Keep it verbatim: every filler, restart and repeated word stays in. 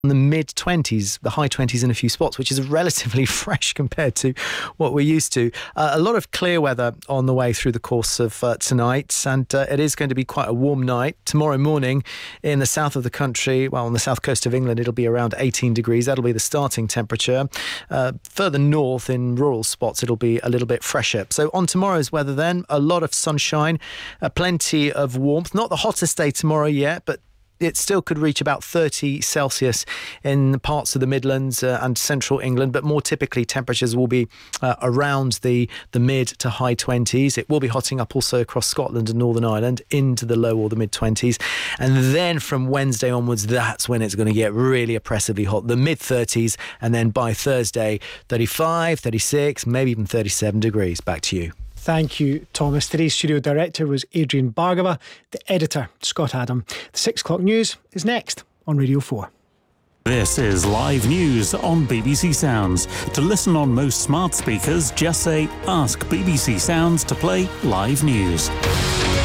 the mid twenties, the high twenties in a few spots, which is relatively fresh compared to what we're used to. Uh, a lot of clear weather on the way through the course of uh, tonight, and uh, it is going to be quite a warm night. Tomorrow morning in the south of the country, well, on the south coast of England, it'll be around eighteen degrees. That'll be the starting temperature. Uh, further north in rural spots, it'll be a little bit fresher. So on tomorrow's weather then, a lot of sunshine, uh, plenty of warmth. Not the hottest day tomorrow yet, but it still could reach about thirty Celsius in parts of the Midlands uh, and central England, but more typically temperatures will be uh, around the, the mid to high twenties. It will be hotting up also across Scotland and Northern Ireland into the low or the mid twenties. And then from Wednesday onwards, that's when it's going to get really oppressively hot, the mid thirties. And then by Thursday, thirty-five, thirty-six, maybe even thirty-seven degrees. Back to you. Thank you, Thomas. Today's studio director was Adrian Bhargava, the editor, Scott Adam. The six o'clock news is next on Radio four. This is live news on B B C Sounds. To listen on most smart speakers, just say, ask B B C Sounds to play live news.